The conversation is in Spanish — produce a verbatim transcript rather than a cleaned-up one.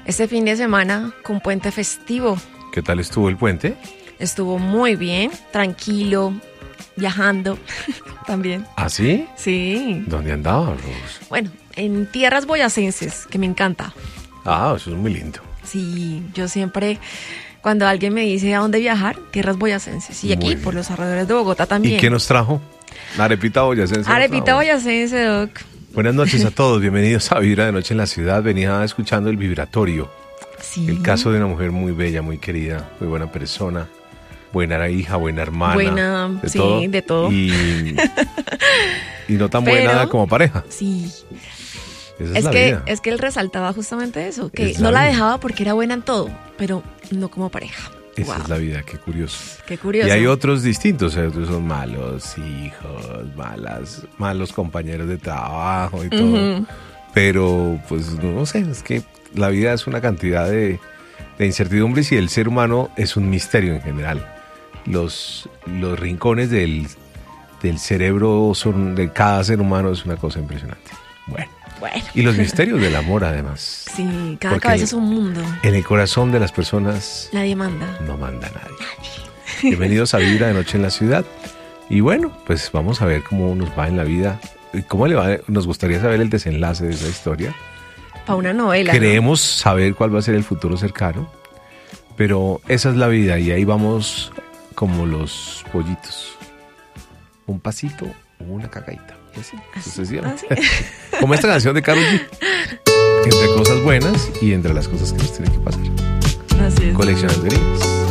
este fin de semana con puente festivo. ¿Qué tal estuvo el puente? Estuvo muy bien, tranquilo, viajando también. ¿Ah, sí? Sí. ¿Dónde andaba, Rose? Bueno, en tierras boyacenses, que me encanta. Ah, eso es muy lindo. Sí, yo siempre, cuando alguien me dice a dónde viajar, tierras boyacenses. Y Muy aquí, bien. por los alrededores de Bogotá también. ¿Y qué nos trajo? Arepita boyacense. Arepita boyacense, Doc. Buenas noches a todos, bienvenidos a Vibra de Noche en la Ciudad. Venía escuchando el vibratorio. Sí. El caso de una mujer muy bella, muy querida, muy buena persona, buena hija, buena hermana. Buena, de sí, todo. de todo. Y, y no tan Pero- buena como pareja. Sí. Esa es, Es la que, vida. es que él resaltaba justamente eso, que Es no la la vida. dejaba porque era buena en todo, pero no como pareja. Esa Wow, es la vida, qué curioso. qué curioso. Y hay otros distintos, ¿eh? Otros son malos hijos, malas, malos compañeros de trabajo y todo. Ujú. Pero, pues, no sé, es que la vida es una cantidad de, de incertidumbres y el ser humano es un misterio en general. Los, los rincones del, del cerebro son de cada ser humano es una cosa impresionante. Bueno, Bueno, y los misterios del amor, además. sí, cada Porque cabeza es un mundo. En el corazón de las personas Nadie manda. no manda nadie. Bienvenidos a Vibra de Noche en la Ciudad. Y bueno, pues vamos a ver cómo nos va en la vida. ¿Cómo le va? Nos gustaría saber el desenlace de esa historia. Para una novela. ¿no? Queremos saber cuál va a ser el futuro cercano. Pero esa es la vida y ahí vamos como los pollitos. Un pasito, una cagadita. Y así, sucesivamente. ¿Ah, sí? Como esta canción de Karol G. Entre cosas buenas y entre las cosas que nos tienen que pasar. Así es. Coleccionando heridas.